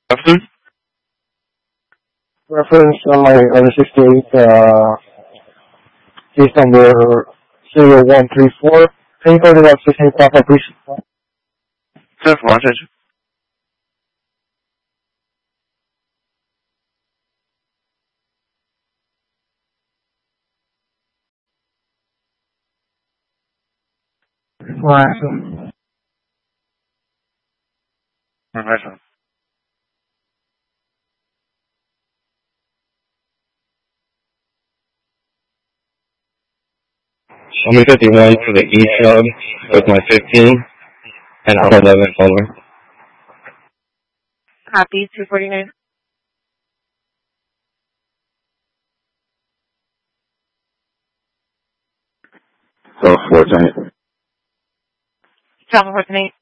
Reference? Reference on the 68, case number 0134. Can you call it out 16 Papa, please? 这是什么？这是晚开始。Show me 51 to the east sub with my 15 and out 11 following. Copy, 249. So 410. Travel 410.